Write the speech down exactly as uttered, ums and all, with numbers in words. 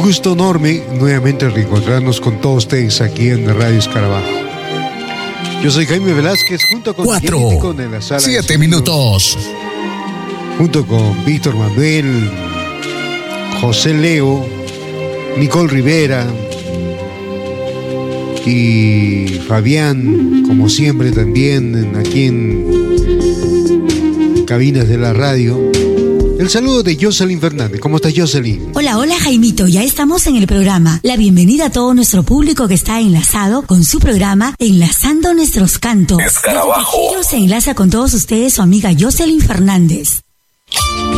gusto enorme nuevamente reencontrarnos con todos ustedes aquí en Radio Escarabajo. Yo soy Jaime Velázquez, junto con Cuatro, Miguel en la sala siete minutos. Junto con Víctor Manuel, José Leo, Nicole Rivera y Fabián, como siempre también aquí en cabinas de la radio. El saludo de Jocelyn Fernández. ¿Cómo estás, Jocelyn? Hola, hola, Jaimito. Ya estamos en el programa. La bienvenida a todo nuestro público que está enlazado con su programa Enlazando Nuestros Cantos. Escarabajo. Se enlaza con todos ustedes su amiga Jocelyn Fernández.